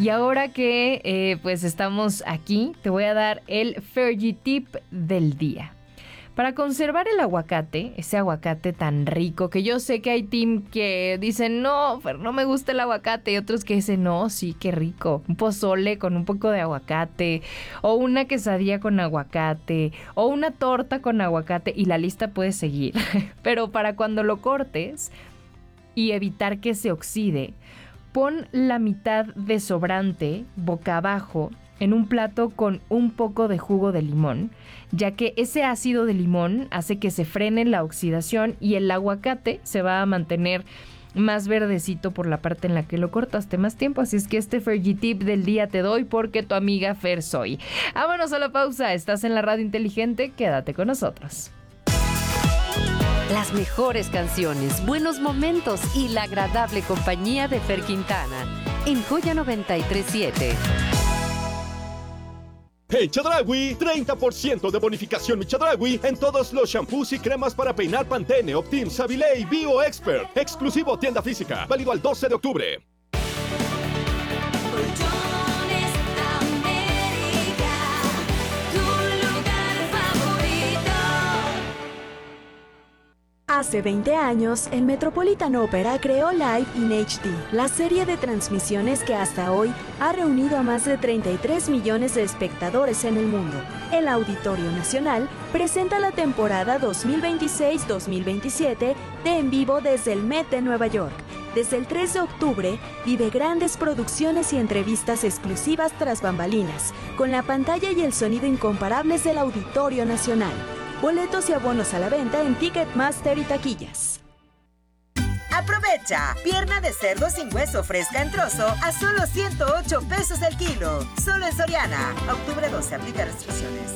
Y ahora que pues estamos aquí, te voy a dar el Fergie Tip del día. Para conservar el aguacate, ese aguacate tan rico, que yo sé que hay team que dicen, no, Fer, no me gusta el aguacate, y otros que dicen, no, sí, qué rico, un pozole con un poco de aguacate, o una quesadilla con aguacate, o una torta con aguacate, y la lista puede seguir. Pero para cuando lo cortes y evitar que se oxide, pon la mitad de sobrante boca abajo en un plato con un poco de jugo de limón, ya que ese ácido de limón hace que se frene la oxidación y el aguacate se va a mantener más verdecito por la parte en la que lo cortaste más tiempo. Así es que este Fergie Tip del día te doy porque tu amiga Fer soy. Vámonos a la pausa. Estás en la radio inteligente, quédate con nosotros. Las mejores canciones, buenos momentos y la agradable compañía de Fer Quintana en Joya 93.7. En Chedraui, 30% de bonificación mi Chedraui en todos los shampoos y cremas para peinar Pantene, Optim, Savile y Bio Expert. Exclusivo tienda física, válido al 12 de octubre. Hace 20 años, el Metropolitan Opera creó Live in HD, la serie de transmisiones que hasta hoy ha reunido a más de 33 millones de espectadores en el mundo. El Auditorio Nacional presenta la temporada 2026-2027 de En Vivo desde el Met de Nueva York. Desde el 3 de octubre, vive grandes producciones y entrevistas exclusivas tras bambalinas, con la pantalla y el sonido incomparables del Auditorio Nacional. Boletos y abonos a la venta en Ticketmaster y taquillas. Aprovecha, pierna de cerdo sin hueso fresca en trozo a solo 108 pesos el kilo. Solo en Soriana. Octubre 12, aplica restricciones.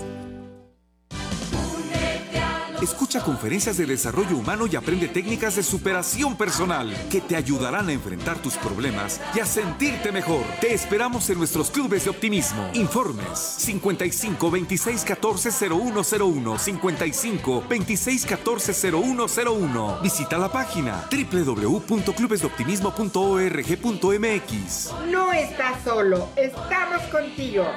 Escucha conferencias de desarrollo humano y aprende técnicas de superación personal que te ayudarán a enfrentar tus problemas y a sentirte mejor. Te esperamos en nuestros clubes de optimismo. Informes 55 26 14 0101, 55 26 14 0101. Visita la página www.clubesdeoptimismo.org.mx. No estás solo, estamos contigo.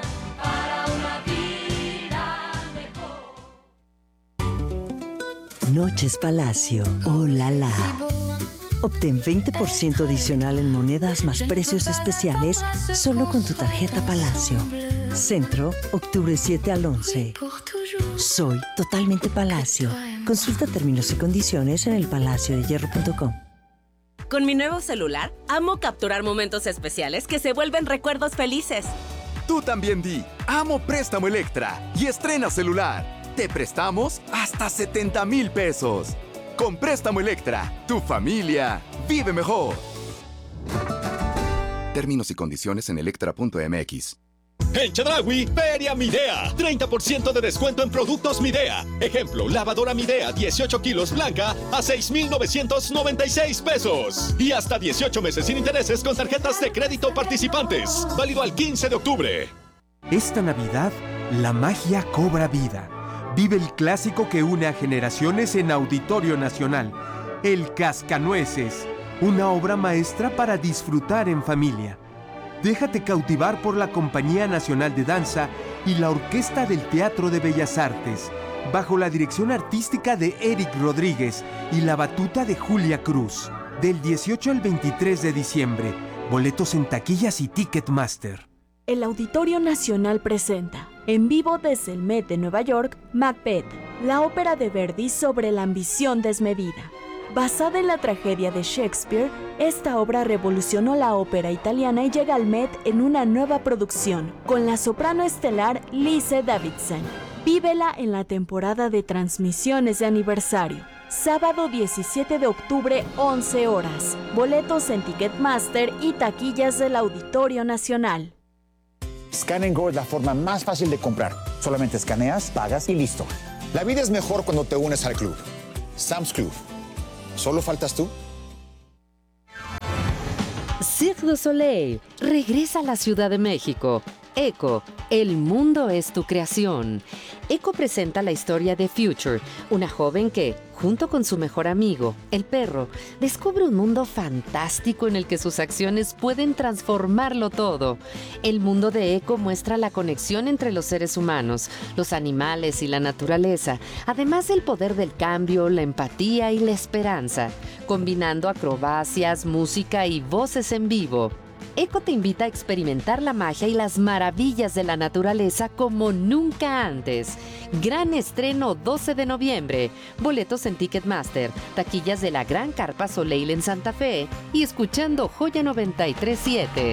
Noches Palacio. ¡Oh, la la! Obtén 20% adicional en monedas más precios especiales solo con tu tarjeta Palacio. Centro, octubre 7 al 11. Soy totalmente Palacio. Consulta términos y condiciones en elpalaciodehierro.com. Con mi nuevo celular, amo capturar momentos especiales que se vuelven recuerdos felices. Tú también di, amo Préstamo Electra y estrena celular. Te prestamos hasta 70,000 pesos. Con Préstamo Electra, tu familia vive mejor. Términos y condiciones en electra.mx. En Chedraui, Feria Midea. 30% de descuento en productos Midea. Ejemplo, lavadora Midea 18 kilos blanca a 6,996 pesos. Y hasta 18 meses sin intereses con tarjetas de crédito participantes. Válido al 15 de octubre. Esta Navidad, la magia cobra vida. Vive el clásico que une a generaciones en Auditorio Nacional, El Cascanueces, una obra maestra para disfrutar en familia. Déjate cautivar por la Compañía Nacional de Danza y la Orquesta del Teatro de Bellas Artes, bajo la dirección artística de Eric Rodríguez y la batuta de Julia Cruz. Del 18 al 23 de diciembre, boletos en taquillas y Ticketmaster. El Auditorio Nacional presenta, en vivo desde el Met de Nueva York, Macbeth, la ópera de Verdi sobre la ambición desmedida. Basada en la tragedia de Shakespeare, esta obra revolucionó la ópera italiana y llega al Met en una nueva producción, con la soprano estelar Lise Davidson. Vívela en la temporada de transmisiones de aniversario. Sábado 17 de octubre, 11 horas. Boletos en Ticketmaster y taquillas del Auditorio Nacional. Scan & Go es la forma más fácil de comprar. Solamente escaneas, pagas y listo. La vida es mejor cuando te unes al club. Sam's Club. ¿Solo faltas tú? Cirque du Soleil regresa a la Ciudad de México. Echo, el mundo es tu creación. Echo presenta la historia de Future, una joven que, junto con su mejor amigo, el perro, descubre un mundo fantástico en el que sus acciones pueden transformarlo todo. El mundo de Echo muestra la conexión entre los seres humanos, los animales y la naturaleza, además del poder del cambio, la empatía y la esperanza, combinando acrobacias, música y voces en vivo. Echo te invita a experimentar la magia y las maravillas de la naturaleza como nunca antes. Gran estreno 12 de noviembre. Boletos en Ticketmaster, taquillas de la Gran Carpa Soleil en Santa Fe y escuchando Joya 93.7.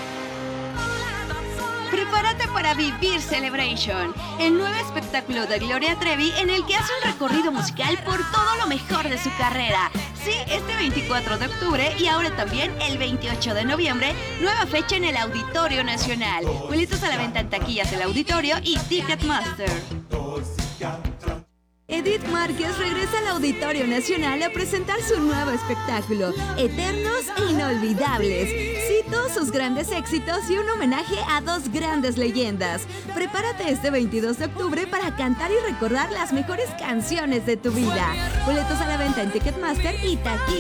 Prepárate para vivir Celebration, el nuevo espectáculo de Gloria Trevi en el que hace un recorrido musical por todo lo mejor de su carrera. Sí, este 24 de octubre y ahora también el 28 de noviembre, nueva fecha en el Auditorio Nacional. Boletos a la venta en taquillas del auditorio y Ticketmaster. Edith Márquez regresa al Auditorio Nacional a presentar su nuevo espectáculo, Eternos e Inolvidables. Sí, todos sus grandes éxitos y un homenaje a dos grandes leyendas. Prepárate este 22 de octubre para cantar y recordar las mejores canciones de tu vida. Boletos a la venta en Ticketmaster y taquillas.